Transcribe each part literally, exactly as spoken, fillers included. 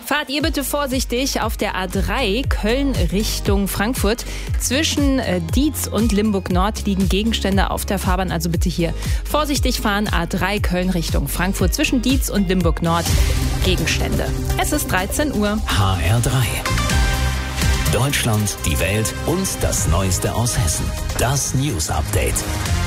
Fahrt ihr bitte vorsichtig auf der A drei Köln Richtung Frankfurt. Zwischen äh, Dietz und Limburg Nord liegen Gegenstände auf der Fahrbahn. Also bitte hier vorsichtig fahren. A drei Köln Richtung Frankfurt. Zwischen Dietz und Limburg Nord Gegenstände. Es ist dreizehn Uhr. H R drei. Deutschland, die Welt und das Neueste aus Hessen. Das News Update.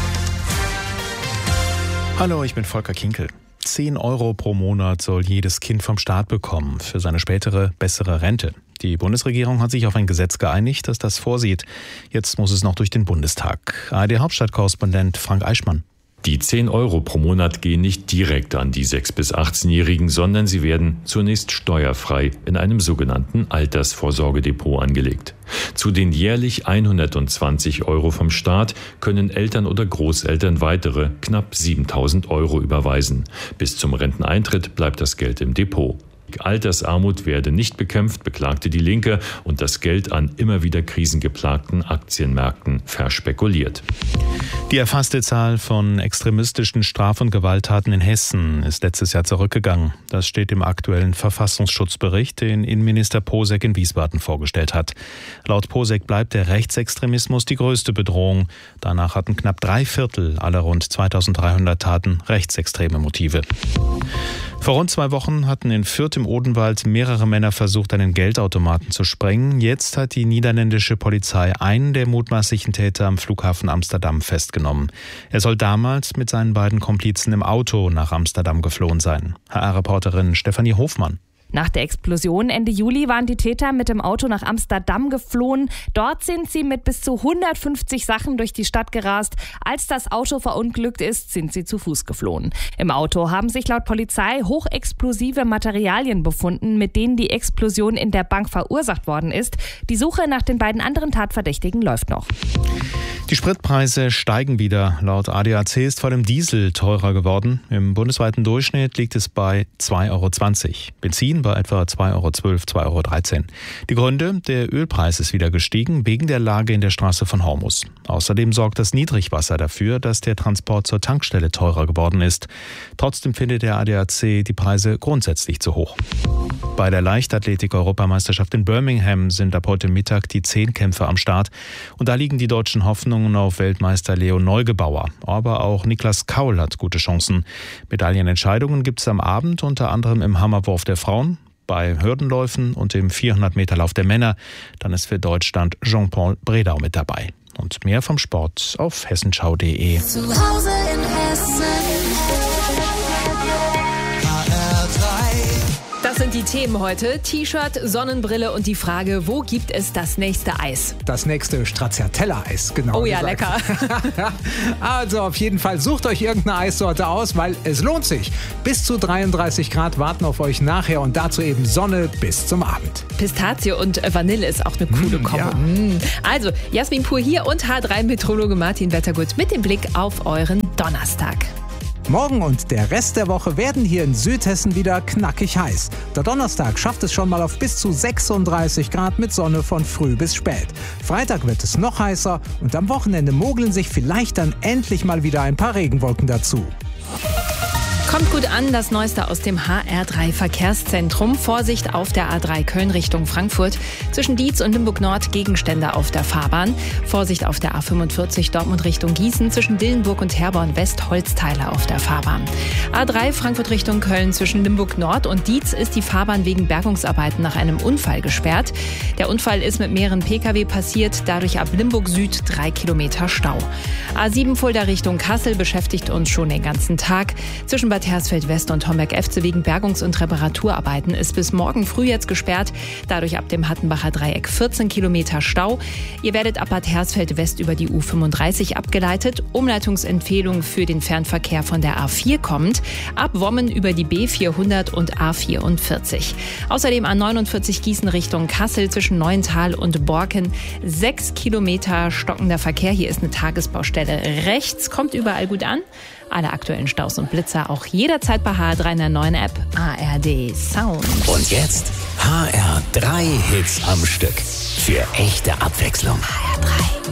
Hallo, ich bin Volker Kinkel. zehn Euro pro Monat soll jedes Kind vom Staat bekommen für seine spätere, bessere Rente. Die Bundesregierung hat sich auf ein Gesetz geeinigt, das das vorsieht. Jetzt muss es noch durch den Bundestag. A R D-Hauptstadtkorrespondent Frank Eichmann. Die zehn Euro pro Monat gehen nicht direkt an die sechs- bis achtzehnjährigen, sondern sie werden zunächst steuerfrei in einem sogenannten Altersvorsorgedepot angelegt. Zu den jährlich hundertzwanzig Euro vom Staat können Eltern oder Großeltern weitere knapp siebentausend Euro überweisen. Bis zum Renteneintritt bleibt das Geld im Depot. Altersarmut werde nicht bekämpft, beklagte die Linke, und das Geld an immer wieder krisengeplagten Aktienmärkten verspekuliert. Die erfasste Zahl von extremistischen Straf- und Gewalttaten in Hessen ist letztes Jahr zurückgegangen. Das steht im aktuellen Verfassungsschutzbericht, den Innenminister Posek in Wiesbaden vorgestellt hat. Laut Posek bleibt der Rechtsextremismus die größte Bedrohung. Danach hatten knapp drei Viertel aller rund zweitausenddreihundert Taten rechtsextreme Motive. Vor rund zwei Wochen hatten in Fürth im Odenwald mehrere Männer versucht, einen Geldautomaten zu sprengen. Jetzt hat die niederländische Polizei einen der mutmaßlichen Täter am Flughafen Amsterdam festgenommen. Er soll damals mit seinen beiden Komplizen im Auto nach Amsterdam geflohen sein. H R-Reporterin Stefanie Hofmann. Nach der Explosion Ende Juli waren die Täter mit dem Auto nach Amsterdam geflohen. Dort sind sie mit bis zu hundertfünfzig Sachen durch die Stadt gerast. Als das Auto verunglückt ist, sind sie zu Fuß geflohen. Im Auto haben sich laut Polizei hochexplosive Materialien befunden, mit denen die Explosion in der Bank verursacht worden ist. Die Suche nach den beiden anderen Tatverdächtigen läuft noch. Die Spritpreise steigen wieder. Laut A D A C ist vor allem Diesel teurer geworden. Im bundesweiten Durchschnitt liegt es bei zwei Euro zwanzig. Benzin bei etwa zwei Euro zwölf, zwei Euro dreizehn. Die Gründe: Der Ölpreis ist wieder gestiegen wegen der Lage in der Straße von Hormuz. Außerdem sorgt das Niedrigwasser dafür, dass der Transport zur Tankstelle teurer geworden ist. Trotzdem findet der A D A C die Preise grundsätzlich zu hoch. Bei der Leichtathletik-Europameisterschaft in Birmingham sind ab heute Mittag die Zehnkämpfer am Start. Und da liegen die deutschen Hoffnungen auf Weltmeister Leo Neugebauer. Aber auch Niklas Kaul hat gute Chancen. Medaillenentscheidungen gibt es am Abend unter anderem im Hammerwurf der Frauen, bei Hürdenläufen und im vierhundert Meter Lauf der Männer. Dann ist für Deutschland Jean-Paul Bredau mit dabei. Und mehr vom Sport auf hessenschau punkt de. Zu Hause in Hessen. Das sind die Themen heute. T-Shirt, Sonnenbrille und die Frage, wo gibt es das nächste Eis? Das nächste Stracciatella-Eis, genau. Oh ja, gesagt. lecker. Also auf jeden Fall sucht euch irgendeine Eissorte aus, weil es lohnt sich. Bis zu dreiunddreißig Grad warten auf euch nachher und dazu eben Sonne bis zum Abend. Pistazie und Vanille ist auch eine coole Mm, Kombo. ja. Mm. Also, Jasmin Pur hier und H drei Meteorologe Martin Wettergut mit dem Blick auf euren Donnerstag. Morgen und der Rest der Woche werden hier in Südhessen wieder knackig heiß. Der Donnerstag schafft es schon mal auf bis zu sechsunddreißig Grad mit Sonne von früh bis spät. Freitag wird es noch heißer und am Wochenende mogeln sich vielleicht dann endlich mal wieder ein paar Regenwolken dazu. Kommt gut an, das Neueste aus dem H R drei Verkehrszentrum. Vorsicht auf der A drei Köln Richtung Frankfurt. Zwischen Dietz und Limburg Nord Gegenstände auf der Fahrbahn. Vorsicht auf der A fünfundvierzig Dortmund Richtung Gießen. Zwischen Dillenburg und Herborn West Holzteile auf der Fahrbahn. A drei Frankfurt Richtung Köln. Zwischen Limburg Nord und Dietz ist die Fahrbahn wegen Bergungsarbeiten nach einem Unfall gesperrt. Der Unfall ist mit mehreren Pkw passiert. Dadurch ab Limburg Süd drei Kilometer Stau. A sieben Fulda Richtung Kassel beschäftigt uns schon den ganzen Tag. Zwischen Bad Hersfeld West und Homberg-Efze wegen Bergungs- und Reparaturarbeiten ist bis morgen früh jetzt gesperrt. Dadurch ab dem Hattenbacher Dreieck vierzehn Kilometer Stau. Ihr werdet ab Bad Hersfeld West über die U fünfunddreißig abgeleitet. Umleitungsempfehlung für den Fernverkehr von der A vier kommt. Ab Wommen über die B vierhundert und A vierundvierzig. Außerdem A neunundvierzig Gießen Richtung Kassel zwischen Neuental und Borken. Sechs Kilometer stockender Verkehr. Hier ist eine Tagesbaustelle rechts. Kommt überall gut an. Alle aktuellen Staus und Blitzer auch jederzeit bei H R drei in der neuen App A R D Sound. Und jetzt H R drei Hits am Stück. Für echte Abwechslung. H R drei.